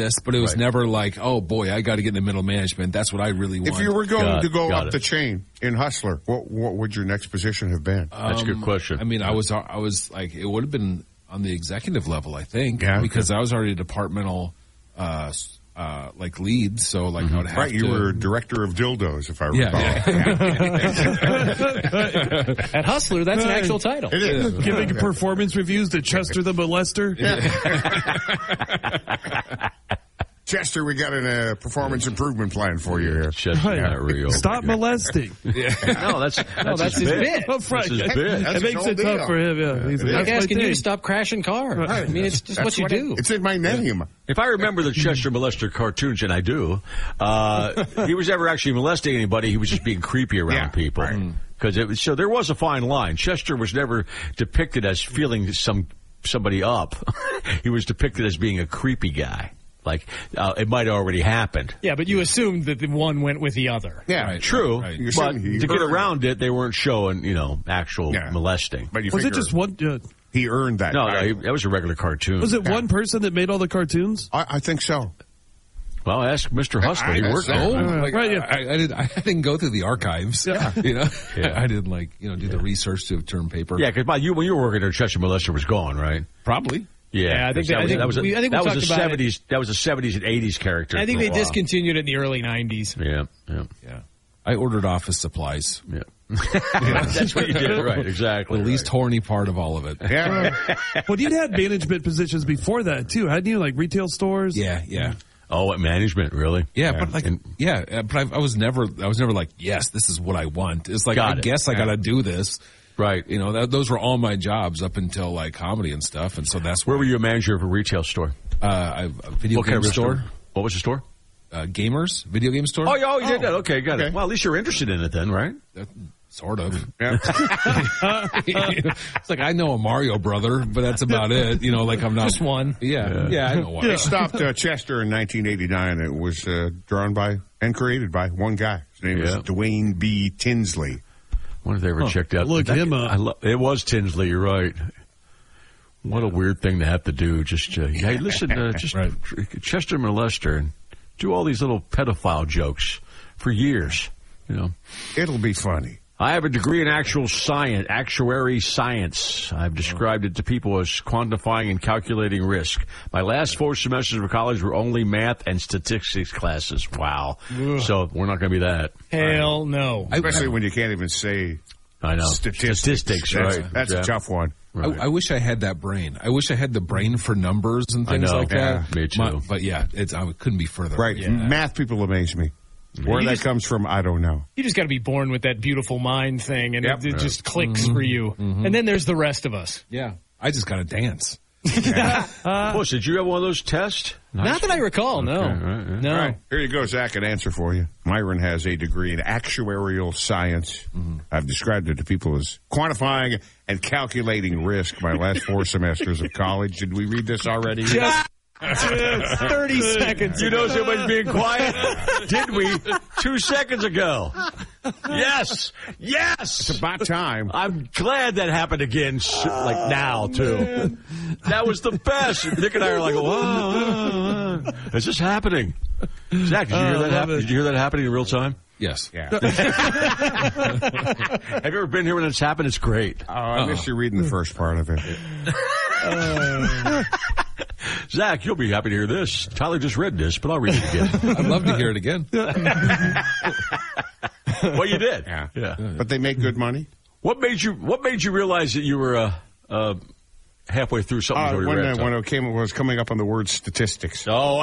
this, but it was never like, oh boy, I got to get into middle management. That's what I really want. If you were going to go up the chain in Hustler, what would your next position have been? That's a good question. I mean, I was like, it would have been on the executive level, I think, because I was already a departmental, like lead. So like I would have you were director of dildos, if I recall. At Hustler, that's an actual title. It is. Giving performance reviews to Chester the Molester. Chester, we got a performance improvement plan for you here. Chester, not real. Stop molesting. No, that's his bit. That's right. That's his bit. It makes it tough for him. Yeah. He's like asking you to stop crashing cars. I mean, it's just what you do. It's in my name. If I remember the Chester Molester cartoons, and I do, he was never actually molesting anybody. He was just being creepy around people. Because so there was a fine line. Chester was never depicted as feeling somebody up. He was depicted as being a creepy guy. Like, it might have already happened. Yeah, but you assumed that the one went with the other. Yeah, true. Right. But to get around it, they weren't showing, actual molesting. But was it just one? He earned that. No, that was a regular cartoon. Was it one person that made all the cartoons? I think so. Well, ask Mr. Hustler. He worked there. I didn't go through the archives. I didn't do the research to turn paper. Yeah, because when you were working there, Chester Molester was gone, right? Probably. Yeah, I think that was a 70s. That was a 70s and 80s character. I think they discontinued it in the early 90s. Yeah. I ordered office supplies. Yeah. That's what you did, right? Exactly. The least horny part of all of it. Yeah. Well, you'd had management positions before that too, hadn't you? Like retail stores. Yeah. Oh, at management, really? Yeah, but I was never like, yes, this is what I want. It's like, I guess I got to do this. Right. Those were all my jobs up until like comedy and stuff. And so that's where were you a manager of a retail store? A video game store. What was the store? Gamers, video game store. Oh, you did that. Okay, got it. Well, at least you're interested in it then, right? Sort of. Yeah. It's like I know a Mario brother, but that's about it. Like I'm not just one. Yeah, I know one. They stopped Chester in 1989. It was drawn by and created by one guy. His name is Dwayne B. Tinsley. What if they ever checked out? Look him up. It was Tinsley. You're right. What a weird thing to have to do. Just hey, listen, Chester Molester, and do all these little pedophile jokes for years. It'll be funny. I have a degree in actuary science. I've described it to people as quantifying and calculating risk. My last 4 semesters of college were only math and statistics classes. Wow. Ugh. So we're not going to be that. Hell no. Especially when you can't even say statistics, right? That's a tough one. Right. I wish I had that brain. I wish I had the brain for numbers and things like that. Me too. But I couldn't be further. Right. Yeah. Math people amaze me. Where that comes from, I don't know. You just got to be born with that beautiful mind thing, and it just clicks for you. Mm-hmm. And then there's the rest of us. Yeah. I just got to dance. Bush, did you have one of those tests? Not that I recall, no. Right, yeah. No. All right, here you go, Zach, an answer for you. Myron has a degree in actuarial science. Mm-hmm. I've described it to people as quantifying and calculating risk my last 4 semesters of college. Did we read this already? Just 30 seconds. You know somebody's being quiet? Did we? 2 seconds ago. Yes. It's about time. I'm glad that happened again, like now, too. That was the best. Nick and I are like, whoa. Is this happening? Zach, did you hear that happen? Did you hear that happening in real time? Yes. Yeah. Have you ever been here when it's happened? It's great. Oh, I missed you reading the first part of it. Zach, you'll be happy to hear this. Tyler just read this, but I'll read it again. I'd love to hear it again. Well, you did. Yeah. But they make good money? What made you realize that you were halfway through something? When it was coming up on the word statistics. Oh,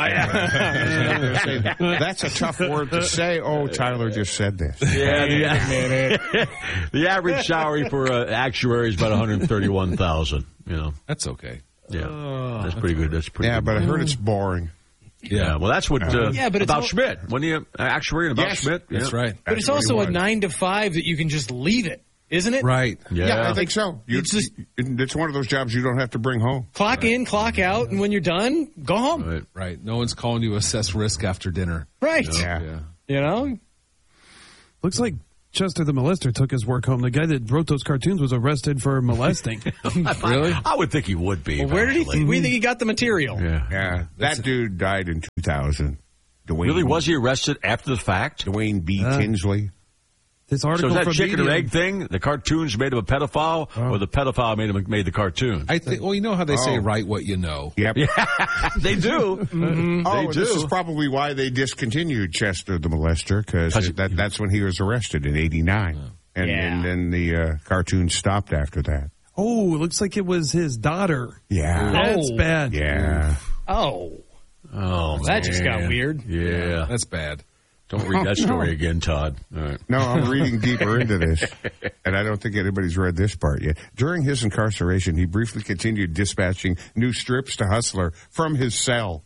that's a tough word to say. Oh, Tyler just said this. Yeah, the average salary for an actuary is about $131,000. That's okay. Yeah, that's pretty good. That's pretty. Yeah, good. But I heard it's boring. Yeah, well, that's what. But about Schmidt. When you actuary about Schmidt, that's right. But it's also a 9 to 5 that you can just leave it, isn't it? Right. Yeah, I think so. It's one of those jobs you don't have to bring home. Clock in, clock out, and when you're done, go home. Right. No one's calling you to assess risk after dinner. Right. Yeah. You know. Looks like Chester the Molester took his work home. The guy that wrote those cartoons was arrested for molesting. Really? I would think he would be. Well, where do you think he got the material? Yeah. That dude died in 2000. Dwayne, really? Was he arrested after the fact? Dwayne B. Tinsley. This article so is that from chicken Medium. or egg thing? The cartoons made him a pedophile, or the pedophile made the cartoon? I think. Well, you know how they say, "Write what you know." Yep. They do. Oh, They do. this is probably why they discontinued Chester the Molester, because that's when he was arrested in '89, and then the cartoon stopped after that. Oh, it looks like it was his daughter. Yeah, That's bad. yeah. Oh, Oh, that just got weird. Yeah. That's bad. Don't read that story again, Todd. All right. No, I'm reading deeper into this, and I don't think anybody's read this part yet. During his incarceration, he briefly continued dispatching new strips to Hustler from his cell.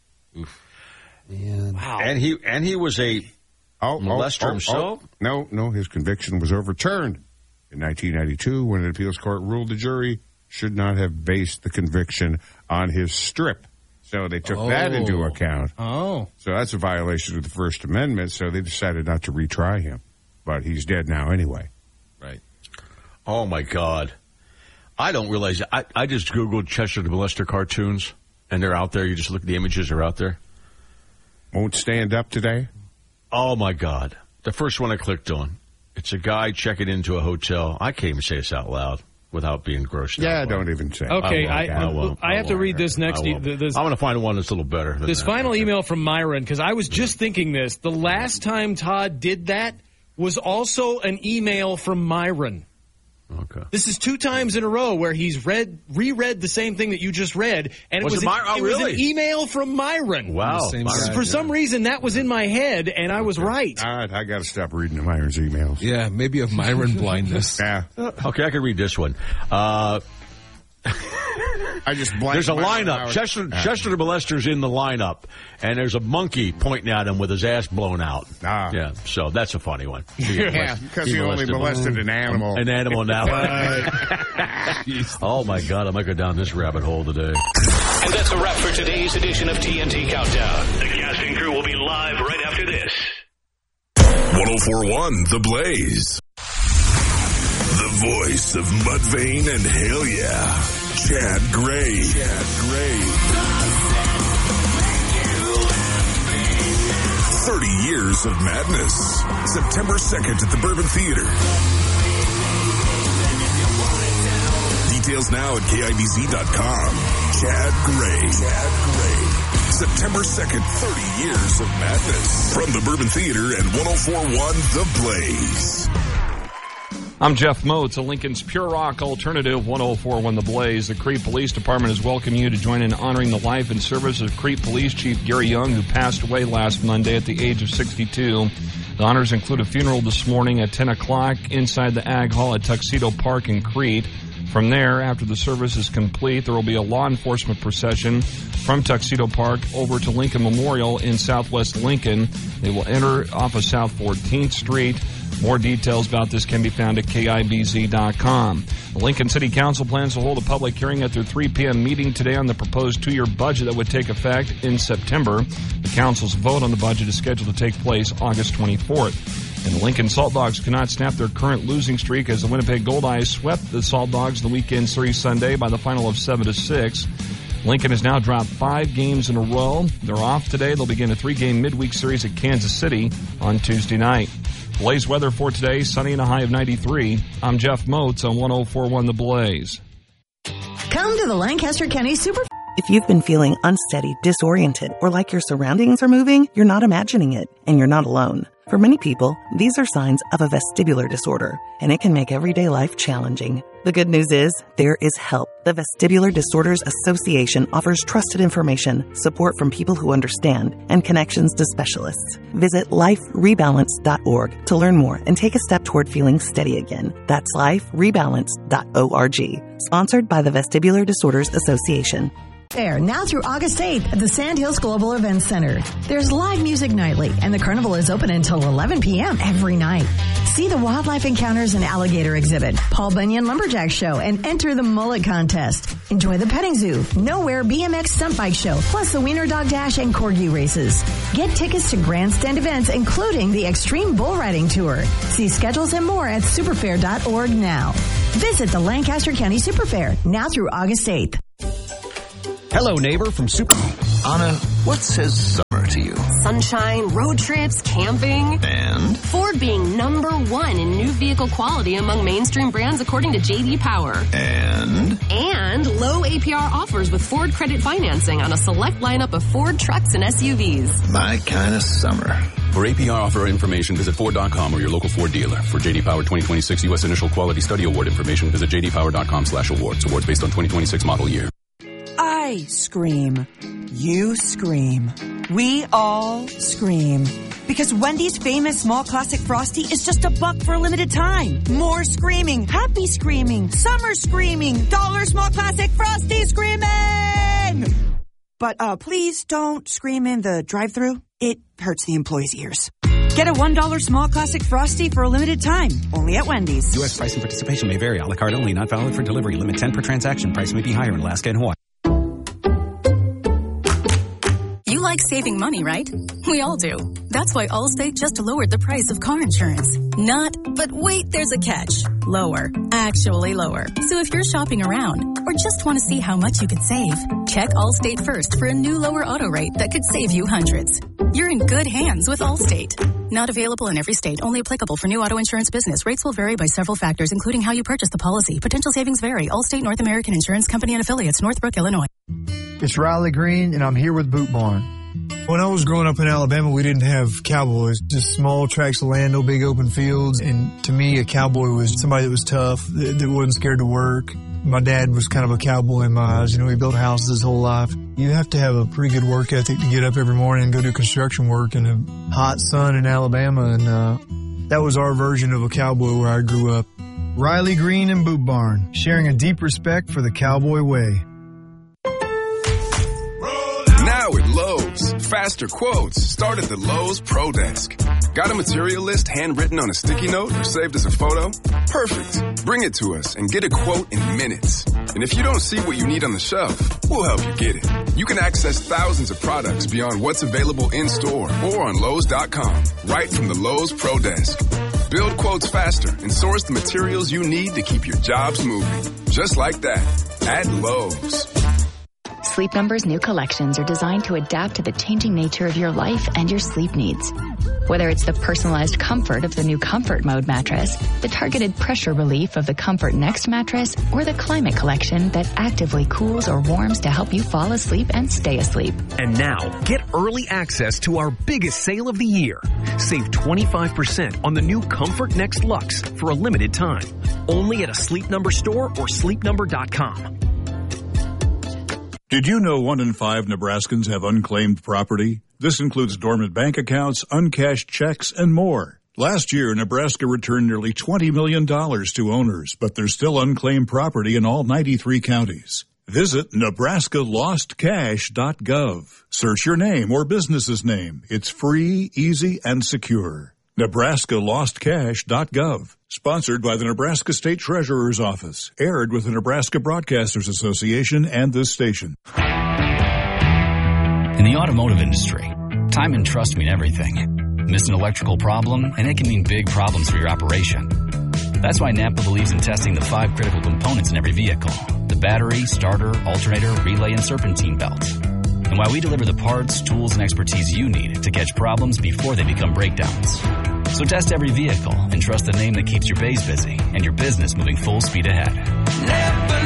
Man. Wow. And he was a molester himself? No, his conviction was overturned in 1992 when an appeals court ruled the jury should not have based the conviction on his strip. So they took that into account. Oh. So that's a violation of the First Amendment, so they decided not to retry him. But he's dead now anyway. Right. Oh, my God. I don't realize. I just Googled Chester the Molester cartoons, and they're out there. You just look at the images, are out there. Won't stand up today? Oh, my God. The first one I clicked on, it's a guy checking into a hotel. I can't even say this out loud without being grossed out. Yeah, don't even say it. Okay, I won't. I have to read this next. I'm going to find one that's a little better. Than This that. final email from Myron, because I was just thinking this. The last time Todd did that was also an email from Myron. Okay. This is 2 times in a row where he's reread the same thing that you just read, and it was an email from Myron. Wow. For some reason, that was in my head, and I was right. All right, I got to stop reading Myron's emails. Yeah, maybe you have Myron blindness. Yeah. Okay, I can read this one. I just blanked. There's a Myron lineup. out. Chester the Molester's in the lineup, and there's a monkey pointing at him with his ass blown out. Ah. Yeah, so that's a funny one. Yeah, because he only molested an animal. An animal now. Oh, my God, I might go down this rabbit hole today. And that's a wrap for today's edition of TNT Countdown. The casting crew will be live right after this. 104.1 The Blaze. The voice of Mudvayne and Hell Yeah. Chad Gray. 30 years of madness. September 2nd at the Bourbon Theater. Details now at KIBZ.com. Chad Gray. September 2nd, 30 years of madness. From the Bourbon Theater and 104.1 The Blaze. I'm Jeff Moats, a Lincoln's Pure Rock Alternative, 104.1 The Blaze. The Crete Police Department has welcomed you to join in honoring the life and service of Crete Police Chief Gary Young, who passed away last Monday at the age of 62. The honors include a funeral this morning at 10 o'clock inside the Ag Hall at Tuxedo Park in Crete. From there, after the service is complete, there will be a law enforcement procession from Tuxedo Park over to Lincoln Memorial in southwest Lincoln. They will enter off of South 14th Street. More details about this can be found at KIBZ.com. The Lincoln City Council plans to hold a public hearing at their 3 p.m. meeting today on the proposed 2-year budget that would take effect in September. The council's vote on the budget is scheduled to take place August 24th. And the Lincoln Salt Dogs cannot snap their current losing streak as the Winnipeg Goldeyes swept the Salt Dogs in the weekend series Sunday by the final of 7-6. Lincoln has now dropped 5 games in a row. They're off today. They'll begin a 3-game midweek series at Kansas City on Tuesday night. Blaze weather for today, sunny and a high of 93. I'm Jeff Moats on 104.1 The Blaze. Come to the Lancaster County Super. If you've been feeling unsteady, disoriented, or like your surroundings are moving, you're not imagining it, and you're not alone. For many people, these are signs of a vestibular disorder, and it can make everyday life challenging. The good news is, there is help. The Vestibular Disorders Association offers trusted information, support from people who understand, and connections to specialists. Visit liferebalance.org to learn more and take a step toward feeling steady again. That's liferebalance.org. Sponsored by the Vestibular Disorders Association. Fair, now through August 8th at the Sandhills Global Events Center. There's live music nightly, and the carnival is open until 11 p.m. every night. See the Wildlife Encounters and Alligator exhibit, Paul Bunyan Lumberjack Show, and enter the Mullet Contest. Enjoy the petting zoo, Nowhere BMX Stunt Bike Show, plus the Wiener Dog Dash and Corgi races. Get tickets to grandstand events, including the Extreme Bull Riding Tour. See schedules and more at superfair.org now. Visit the Lancaster County Superfair, now through August 8th. Hello, neighbor from Super... Anna, what says summer to you? Sunshine, road trips, camping. And? Ford being #1 in new vehicle quality among mainstream brands according to J.D. Power. And? And low APR offers with Ford credit financing on a select lineup of Ford trucks and SUVs. My kind of summer. For APR offer information, visit Ford.com or your local Ford dealer. For J.D. Power 2026 U.S. Initial Quality Study Award information, visit jdpower.com/awards. Awards based on 2026 model year. I scream. You scream. We all scream. Because Wendy's famous small classic Frosty is just $1 for a limited time. More screaming. Happy screaming. Summer screaming. Dollar small classic Frosty screaming! But please don't scream in the drive-thru. It hurts the employees' ears. Get a $1 small classic Frosty for a limited time. Only at Wendy's. U.S. price and participation may vary. A la carte only. Not valid for delivery. Limit 10 per transaction. Price may be higher in Alaska and Hawaii. You like saving money, right? We all do. That's why Allstate just lowered the price of car insurance. Not, but wait, there's a catch. Lower. Actually lower. So if you're shopping around or just want to see how much you could save, check Allstate first for a new lower auto rate that could save you hundreds. You're in good hands with Allstate. Not available in every state. Only applicable for new auto insurance business. Rates will vary by several factors, including how you purchase the policy. Potential savings vary. Allstate North American Insurance Company and Affiliates, Northbrook, Illinois. It's Riley Green, and I'm here with Boot Barn. When I was growing up in Alabama, we didn't have cowboys, just small tracts of land, no big open fields. And to me, a cowboy was somebody that was tough, that wasn't scared to work. My dad was kind of a cowboy in my eyes. You know, he built houses his whole life. You have to have a pretty good work ethic to get up every morning and go do construction work in a hot sun in Alabama. And that was our version of a cowboy where I grew up. Riley Green and Boot Barn, sharing a deep respect for the cowboy way. Now at Lowe's, faster quotes start at the Lowe's Pro Desk. Got a material list handwritten on a sticky note or saved as a photo? Perfect. Bring it to us and get a quote in minutes. And if you don't see what you need on the shelf, we'll help you get it. You can access thousands of products beyond what's available in-store or on Lowe's.com, right from the Lowe's Pro Desk. Build quotes faster and source the materials you need to keep your jobs moving. Just like that, at Lowe's. Sleep Number's new collections are designed to adapt to the changing nature of your life and your sleep needs. Whether it's the personalized comfort of the new Comfort Mode mattress, the targeted pressure relief of the Comfort Next mattress, or the Climate Collection that actively cools or warms to help you fall asleep and stay asleep. And now, get early access to our biggest sale of the year. Save 25% on the new Comfort Next Luxe for a limited time. Only at a Sleep Number store or sleepnumber.com. Did you know 1 in 5 Nebraskans have unclaimed property? This includes dormant bank accounts, uncashed checks, and more. Last year, Nebraska returned nearly $20 million to owners, but there's still unclaimed property in all 93 counties. Visit nebraskalostcash.gov. Search your name or business's name. It's free, easy, and secure. nebraskalostcash.gov. Sponsored by the Nebraska State Treasurer's Office. Aired with the Nebraska Broadcasters Association and this station. In the automotive industry, time and trust mean everything. Miss an electrical problem, and it can mean big problems for your operation. That's why Napa believes in testing the 5 critical components in every vehicle: the battery, starter, alternator, relay, and serpentine belts. And why we deliver the parts, tools, and expertise you need to catch problems before they become breakdowns. So test every vehicle and trust the name that keeps your bays busy and your business moving full speed ahead. Never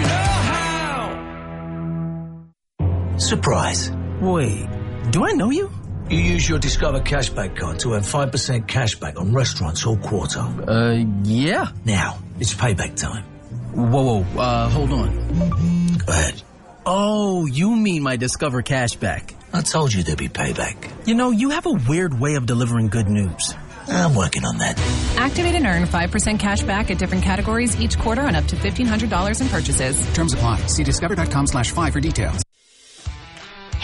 know how. Surprise. Wait, do I know you? You use your Discover Cashback card to earn 5% cashback on restaurants all quarter. Yeah. Now, it's payback time. Whoa, hold on. Go ahead. Oh, you mean my Discover Cashback. I told you there'd be payback. You know, you have a weird way of delivering good news. I'm working on that. Activate and earn 5% cash back at different categories each quarter on up to $1,500 in purchases. Terms apply. See discover.com/5 for details.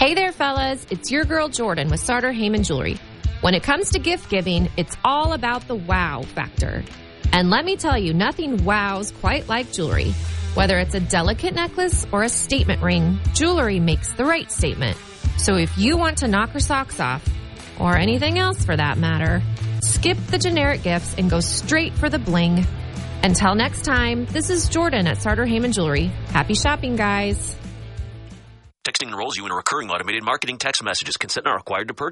Hey there, fellas. It's your girl Jordan with Sartor Heyman Jewelry. When it comes to gift giving, it's all about the wow factor. And let me tell you, nothing wows quite like jewelry. Whether it's a delicate necklace or a statement ring, jewelry makes the right statement. So if you want to knock her socks off, or anything else for that matter, skip the generic gifts and go straight for the bling. Until next time, this is Jordan at Sartor Heyman Jewelry. Happy shopping, guys. Texting enrolls you in a recurring automated marketing text messages. Consent not required to purchase.